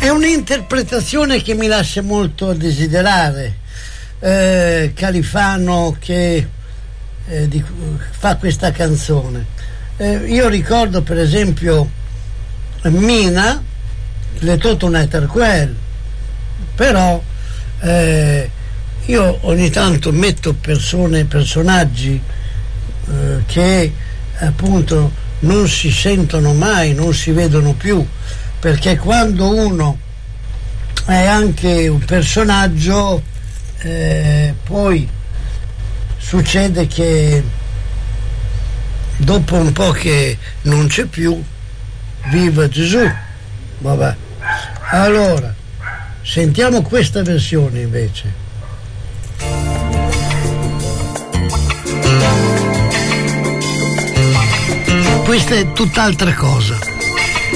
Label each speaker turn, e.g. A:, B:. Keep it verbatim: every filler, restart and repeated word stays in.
A: è un'interpretazione che mi lascia molto a desiderare. eh, Califano che eh, di, fa questa canzone. eh, io ricordo per esempio Mina, le tutto un eter quel, però eh, io ogni tanto metto persone, personaggi eh, che appunto non si sentono mai, non si vedono più, perché quando uno è anche un personaggio eh, poi succede che dopo un po' che non c'è più, viva Gesù. Vabbè, allora sentiamo questa versione invece. Questa è tutt'altra cosa.